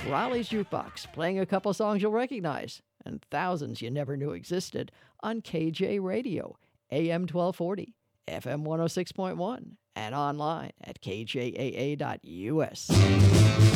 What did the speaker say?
Raleigh's Jukebox, playing a couple songs you'll recognize, and thousands you never knew existed on KJ Radio, AM 1240, FM 106.1, and online at kjaa.us.